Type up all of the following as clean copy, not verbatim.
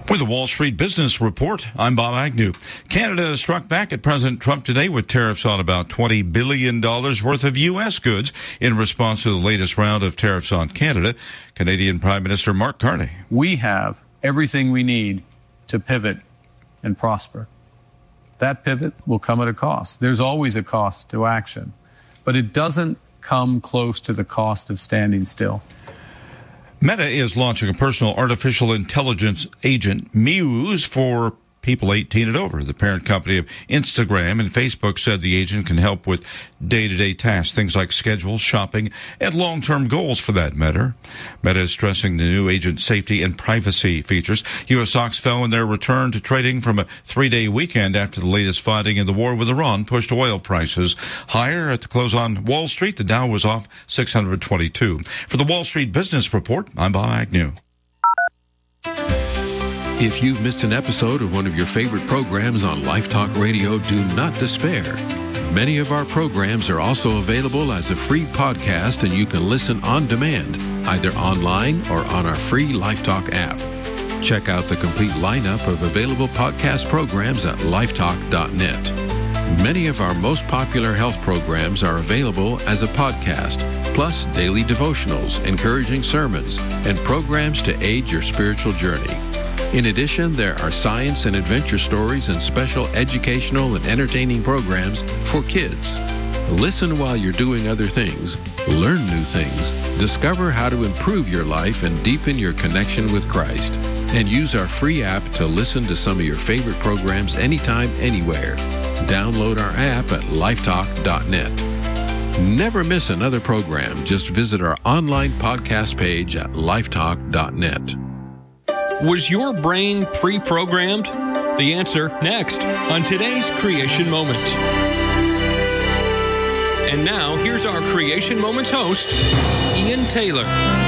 With the Wall Street Business Report, I'm Bob Agnew. Canada struck back at President Trump today with tariffs on about $20 billion worth of U.S. goods in response to the latest round of tariffs on Canada. Canadian Prime Minister Mark Carney. We have everything we need to pivot and prosper. That pivot will come at a cost. There's always a cost to action, but it doesn't come close to the cost of standing still. Meta is launching a personal artificial intelligence agent, Muse, for people 18 and over. The parent company of Instagram and Facebook said the agent can help with day-to-day tasks, things like schedules, shopping, and long-term goals for that matter. Meta is stressing the new agent's safety and privacy features. U.S. stocks fell in their return to trading from a three-day weekend after the latest fighting in the war with Iran pushed oil prices higher. At the close on Wall Street, the Dow was off 622. For the Wall Street Business Report, I'm Bob Agnew. If you've missed an episode of one of your favorite programs on Life Talk Radio, do not despair. Many of our programs are also available as a free podcast, and you can listen on demand, either online or on our free Life Talk app. Check out the complete lineup of available podcast programs at lifetalk.net. Many of our most popular health programs are available as a podcast, plus daily devotionals, encouraging sermons, and programs to aid your spiritual journey. In addition, there are science and adventure stories and special educational and entertaining programs for kids. Listen while you're doing other things, learn new things, discover how to improve your life and deepen your connection with Christ. And use our free app to listen to some of your favorite programs anytime, anywhere. Download our app at lifetalk.net. Never miss another program. Just visit our online podcast page at lifetalk.net. Was your brain pre-programmed? The answer next on today's Creation Moment. And now, here's our Creation Moments host, Ian Taylor.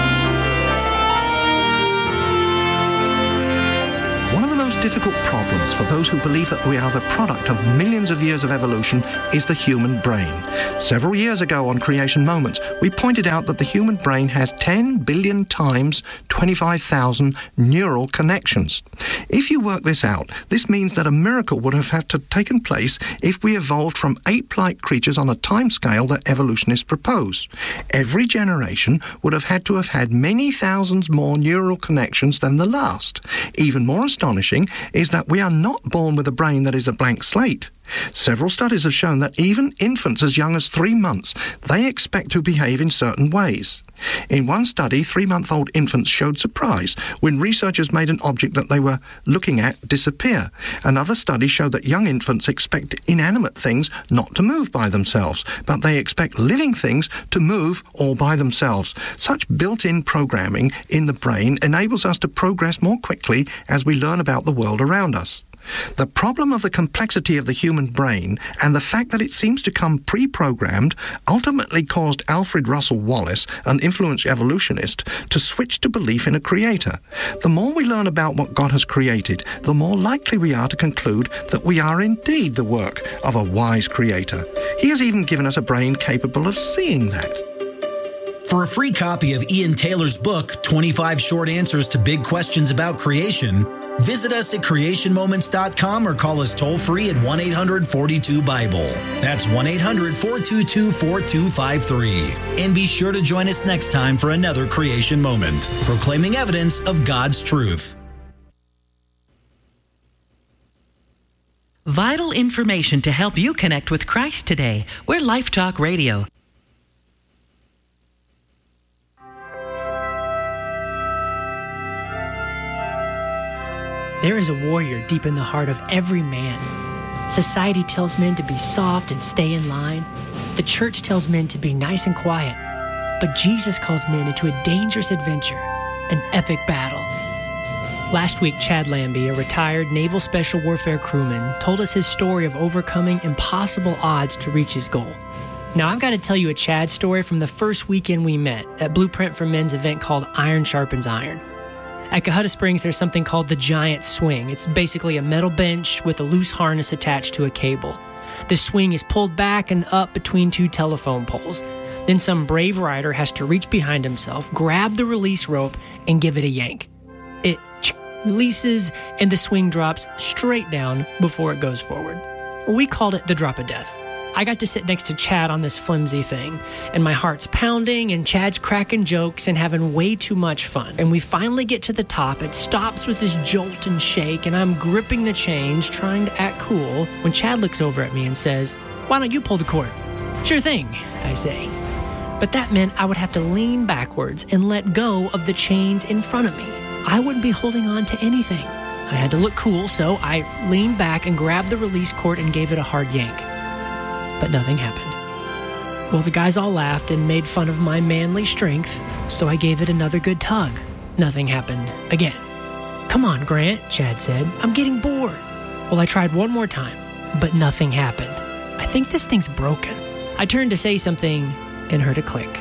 One of the most difficult problems for those who believe that we are the product of millions of years of evolution is the human brain. Several years ago on Creation Moments, we pointed out that the human brain has 10 billion times 25,000 neural connections. If you work this out, this means that a miracle would have had to taken place if we evolved from ape-like creatures on a timescale that evolutionists propose. Every generation would have had many thousands more neural connections than the last. Even more astonishing is that we are not born with a brain that is a blank slate. Several studies have shown that even infants as young as 3 months, they expect to behave in certain ways. In one study, 3-month-old infants showed surprise when researchers made an object that they were looking at disappear. Another study showed that young infants expect inanimate things not to move by themselves, but they expect living things to move all by themselves. Such built-in programming in the brain enables us to progress more quickly as we learn about the world around us. The problem of the complexity of the human brain and the fact that it seems to come pre-programmed ultimately caused Alfred Russel Wallace, an influential evolutionist, to switch to belief in a creator. The more we learn about what God has created, the more likely we are to conclude that we are indeed the work of a wise creator. He has even given us a brain capable of seeing that. For a free copy of Ian Taylor's book, 25 Short Answers to Big Questions About Creation, visit us at creationmoments.com or call us toll-free at 1-800-42-BIBLE. That's 1-800-422-4253. And be sure to join us next time for another Creation Moment, proclaiming evidence of God's truth. Vital information to help you connect with Christ today. We're Life Talk Radio. There is a warrior deep in the heart of every man. Society tells men to be soft and stay in line. The church tells men to be nice and quiet. But Jesus calls men into a dangerous adventure, an epic battle. Last week, Chad Lambie, a retired Naval Special Warfare crewman, told us his story of overcoming impossible odds to reach his goal. Now, I've got to tell you a Chad story from the first weekend we met at Blueprint for Men's event called Iron Sharpens Iron. At Cohutta Springs, there's something called the Giant Swing. It's basically a metal bench with a loose harness attached to a cable. The swing is pulled back and up between two telephone poles. Then some brave rider has to reach behind himself, grab the release rope, and give it a yank. It releases, and the swing drops straight down before it goes forward. We called it the drop of death. I got to sit next to Chad on this flimsy thing, and my heart's pounding, and Chad's cracking jokes and having way too much fun. And we finally get to the top. It stops with this jolt and shake, and I'm gripping the chains, trying to act cool, when Chad looks over at me and says, "Why don't you pull the cord?" "Sure thing," I say. But that meant I would have to lean backwards and let go of the chains in front of me. I wouldn't be holding on to anything. I had to look cool, so I leaned back and grabbed the release cord and gave it a hard yank. But nothing happened. Well, the guys all laughed and made fun of my manly strength, so I gave it another good tug. Nothing happened again. "Come on, Grant," Chad said. "I'm getting bored." Well, I tried one more time, but nothing happened. I think this thing's broken. I turned to say something and heard a click.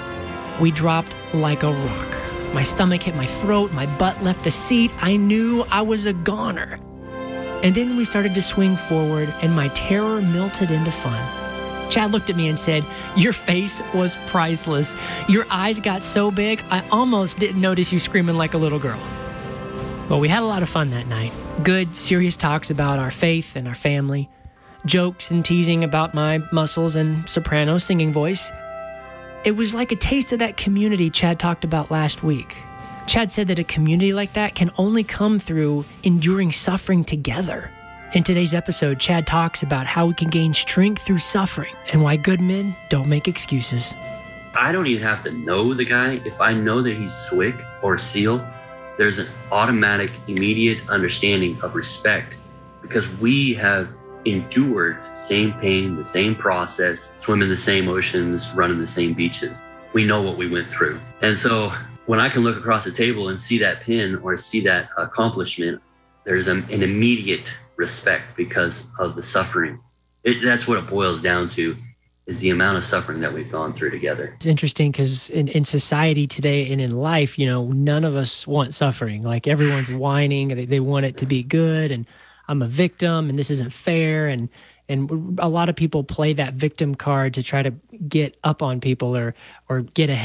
We dropped like a rock. My stomach hit my throat, my butt left the seat. I knew I was a goner. And then we started to swing forward, and my terror melted into fun. Chad looked at me and said, "Your face was priceless. Your eyes got so big, I almost didn't notice you screaming like a little girl." Well, we had a lot of fun that night. Good, serious talks about our faith and our family. Jokes and teasing about my muscles and soprano singing voice. It was like a taste of that community Chad talked about last week. Chad said that a community like that can only come through enduring suffering together. In today's episode, Chad talks about how we can gain strength through suffering and why good men don't make excuses. I don't even have to know the guy. If I know that he's SWIC or SEAL, there's an automatic, immediate understanding of respect because we have endured the same pain, the same process, swimming the same oceans, running the same beaches. We know what we went through. And so when I can look across the table and see that pin or see that accomplishment, there's an immediate respect because of the suffering. That's what it boils down to, is the amount of suffering that we've gone through together. It's interesting because in society today and in life, none of us want suffering. Like everyone's whining, they want it to be good, and I'm a victim and this isn't fair. And a lot of people play that victim card to try to get up on people or get ahead.